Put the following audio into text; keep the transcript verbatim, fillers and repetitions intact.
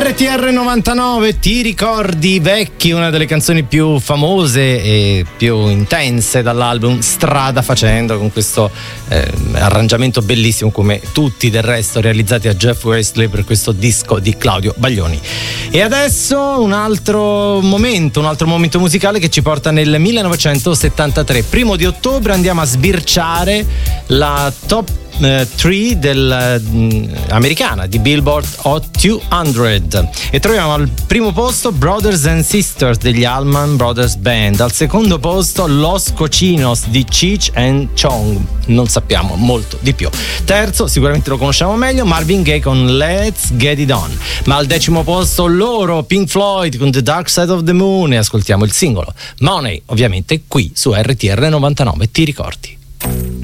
R T R novantanove, ti ricordi vecchi, una delle canzoni più famose e più intense dall'album Strada Facendo, con questo eh, arrangiamento bellissimo, come tutti del resto realizzati a Jeff Wesley per questo disco di Claudio Baglioni. E adesso un altro momento, un altro momento musicale che ci porta nel millenovecentosettantatré. Primo di ottobre andiamo a sbirciare la top tre del uh, americana di Billboard Hot duecento e troviamo al primo posto Brothers and Sisters degli Allman Brothers Band, al secondo posto Los Cochinos di Cheech and Chong, non sappiamo molto di più. Terzo, sicuramente lo conosciamo meglio, Marvin Gaye con Let's Get It On. Ma al decimo posto loro, Pink Floyd con The Dark Side of the Moon, e ascoltiamo il singolo Money, ovviamente qui su R T R novantanove, ti ricordi?